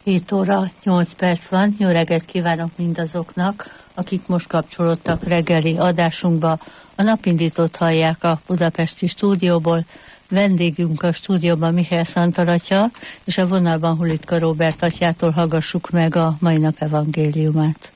7 óra 8 perc van. Jó reggelt kívánok mindazoknak, akik most kapcsolódtak reggeli adásunkba. A napindítót hallják a budapesti stúdióból. Vendégünk a stúdióban Mihály Szantal atya, és a vonalban Hulitka Róbert atyától hallgassuk meg a mai nap evangéliumát.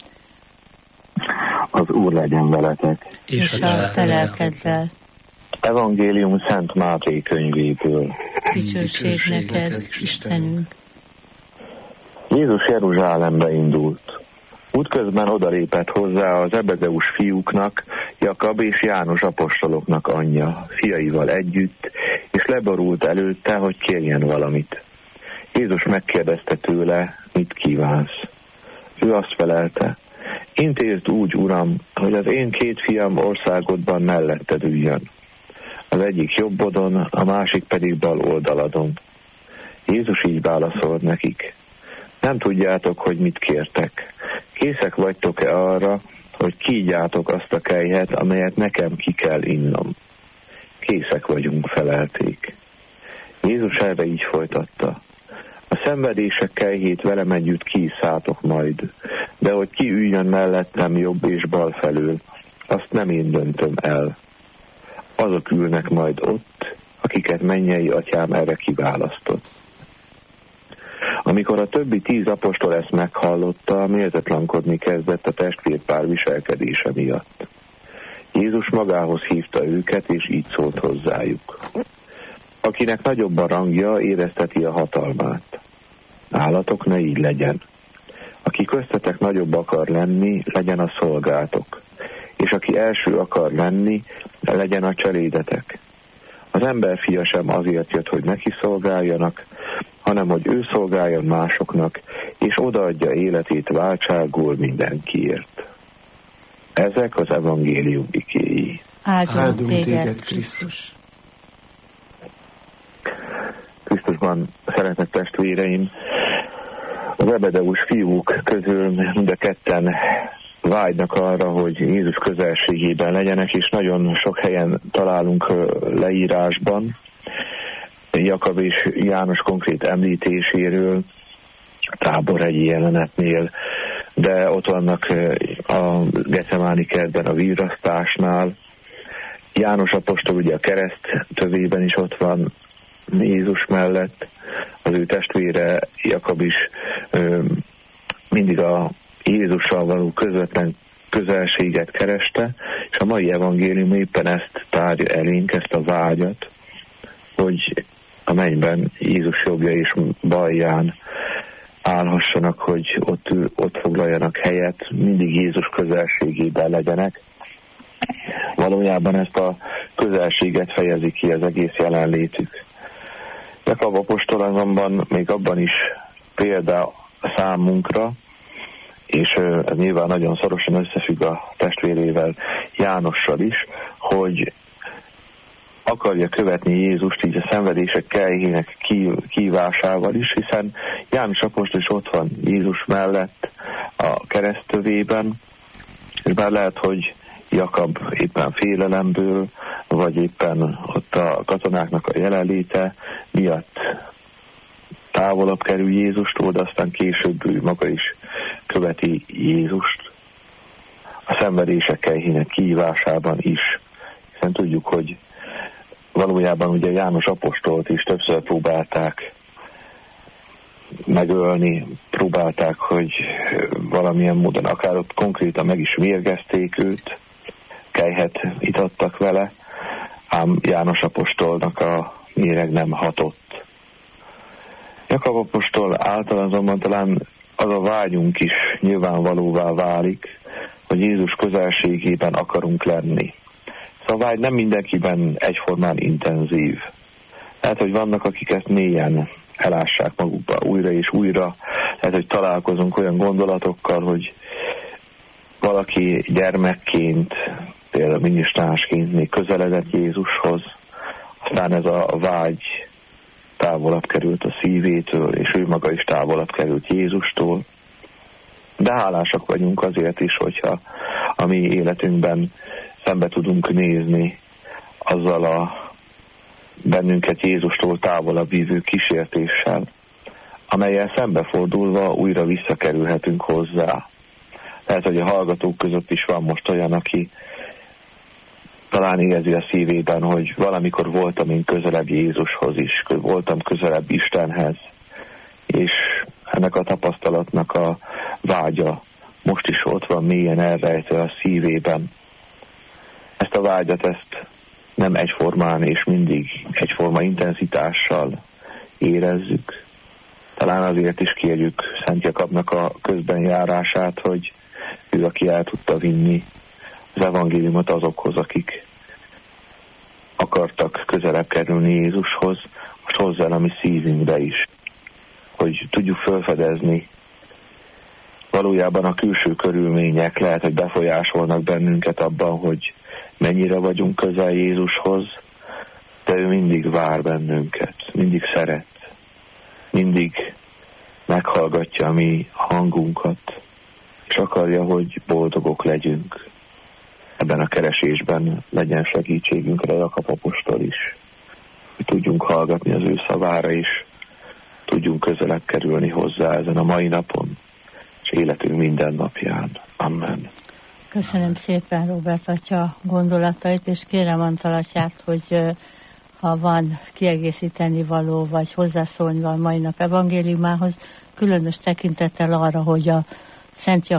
Az Úr legyen veletek. És a te lelkeddel. Evangélium Szent Máté könyvéből. Dicsőség neked, Istenünk. Jézus Jeruzsálembe indult. Útközben odalépett hozzá a Zebedeus fiúknak, Jakab és János apostoloknak anyja, fiaival együtt, és leborult előtte, hogy kérjen valamit. Jézus megkérdezte tőle, mit kívánsz. Ő azt felelte, intézd úgy, Uram, hogy az én 2 fiam országodban melletted üljön. Az egyik jobbodon, a másik pedig bal oldaladon. Jézus így válaszolt nekik, nem tudjátok, hogy mit kértek. Készek vagytok-e arra, hogy kígyjátok azt a kelyhet, amelyet nekem ki kell innom? Készek vagyunk, felelték. Jézus erre így folytatta. A szenvedések kelyhét velem együtt kiszálltok majd, de hogy ki üljön mellettem jobb és bal felől, azt nem én döntöm el. Azok ülnek majd ott, akiket mennyei atyám erre kiválasztott. Amikor a többi 10 apostol ezt meghallotta, méltatlankodni kezdett a testvérpár viselkedése miatt. Jézus magához hívta őket, és így szólt hozzájuk. Akinek nagyobb a rangja, érezteti a hatalmát. Nálatok ne így legyen. Aki köztetek nagyobb akar lenni, legyen a szolgátok. És aki első akar lenni, legyen a cselédetek. Az emberfia sem azért jött, hogy neki szolgáljanak, hanem hogy ő szolgáljon másoknak, és odaadja életét váltságul mindenkiért. Ezek az evangélium ikéi. Áldunk téged, Krisztus! Krisztusban, szeretett testvéreim, az Zebedeus fiúk közül mind a ketten vágynak arra, hogy Jézus közelségében legyenek, és nagyon sok helyen találunk leírásban Jakab és János konkrét említéséről, Táborhegyi jelenetnél, de ott vannak a Gecemáni kertben a virrasztásnál. János apostol ugye a kereszt tövében is ott van Jézus mellett, az ő testvére Jakab is mindig a Jézussal való közvetlen közelséget kereste, és a mai evangélium éppen ezt tárja elénk, ezt a vágyat, hogy a mennyben Jézus jobbja és balján állhassanak, hogy ott foglaljanak helyet, mindig Jézus közelségében legyenek. Valójában ezt a közelséget fejezi ki az egész jelenlétük. Jakab apostol azonban még abban is példa számunkra, és ez nyilván nagyon szorosan összefügg a testvérével, Jánossal is, hogy akarja követni Jézust így a szenvedések kelyhének kívásával is, hiszen János apostol is ott van Jézus mellett a keresztövében, és bár lehet, hogy Jakab éppen félelemből, vagy éppen ott a katonáknak a jelenléte miatt távolabb kerül Jézustól, de aztán később ő maga is követi Jézust a szenvedések kelyhének kihívásában is. Hiszen tudjuk, hogy valójában ugye János apostolt is többször próbálták megölni, próbálták, hogy valamilyen módon akár ott konkrétan meg is mérgezték őt, kelyhet itattak vele, ám János apostolnak a méreg nem hatott. Jakab apostol által azonban talán az a vágyunk is nyilvánvalóvá válik, hogy Jézus közelségében akarunk lenni. Szóval a vágy nem mindenkiben egyformán intenzív. Lehet, hogy vannak, akik ezt mélyen elássák magukba újra és újra. Lehet, hogy találkozunk olyan gondolatokkal, hogy valaki gyermekként, például minisztránsként még közeledett Jézushoz, aztán ez a vágy távolabb került a szívétől, és ő maga is távolabb került Jézustól. De hálásak vagyunk azért is, hogyha a mi életünkben szembe tudunk nézni azzal a bennünket Jézustól távolabb vívő kísértéssel, amellyel szembefordulva újra visszakerülhetünk hozzá. Lehet, hogy a hallgatók között is van most olyan, aki talán érzi a szívében, hogy valamikor voltam én közelebb Jézushoz is, voltam közelebb Istenhez, és ennek a tapasztalatnak a vágya most is ott van mélyen elrejtve a szívében. Ezt a vágyat, ezt nem egyformán és mindig egyforma intenzitással érezzük. Talán azért is kérjük Szent Jakabnak a közbenjárását, hogy ő, aki el tudta vinni az evangéliumot azokhoz, akik akartak közelebb kerülni Jézushoz, most hozzá a mi szívünkbe is, hogy tudjuk felfedezni. Valójában a külső körülmények lehet, hogy befolyásolnak bennünket abban, hogy mennyire vagyunk közel Jézushoz, de ő mindig vár bennünket, mindig szeret, mindig meghallgatja a mi hangunkat, és akarja, hogy boldogok legyünk. Ebben a keresésben legyen segítségünkre Jakab apostol is, hogy tudjunk hallgatni az ő szavára is, tudjunk közelebb kerülni hozzá ezen a mai napon, és életünk minden napján. Amen. Köszönöm szépen Róbert atya gondolatait, és kérem Antal atyát, hogy ha van kiegészíteni való, vagy hozzászólni a mai nap evangéliumához, különös tekintettel arra, hogy a Szent